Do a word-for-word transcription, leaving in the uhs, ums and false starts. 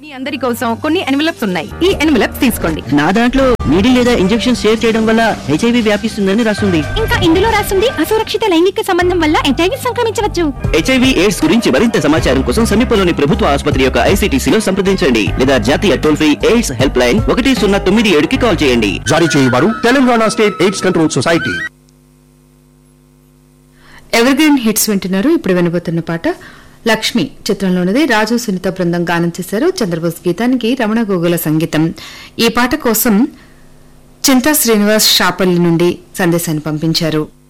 మీ అందరి కోసం కొన్ని ఎన్వెలప్స్ ఉన్నాయి. ఈ ఎన్వెలప్స్ తీసుకోండి. నా దాంట్లో నీడిల్ లేదా ఇంజెక్షన్ షేర్ చేయడం వల్ల హెచ్ఐవి వ్యాపిస్తుందని రాస్తుంది. ఇంకా ఇందులో రాస్తుంది అసురక్షిత లైంగిక సంబంధం వల్ల హెచ్ఐవి సంక్రమించవచ్చు. హెచ్ఐవి ఎయిడ్స్ గురించి మరింత సమాచారం కోసం సమీపంలోని ప్రభుత్వ ఆసుపత్రి యొక్క ఐసీటీసీలో సంప్రదించండి లేదా జాతీయ toll free AIDS help line ఒకటి సున్నా తొమ్మిది ఏడుకి కాల్ చేయండి. జారీ చేయవారు Telangana state AIDS control society. Evergreen hits వింటున్నారు. ఇప్పుడు వినబోతున్న పాట లక్ష్మి చిత్రంలోనిది. రాజు సునీత బృందం గానం చేశారు. చంద్రబోస్ గీతానికి రమణ గోగుల సంగీతం. ఈ పాట కోసం చింతా శ్రీనివాస్ షాపల్లి నుండి సందేశాన్ని పంపించారు.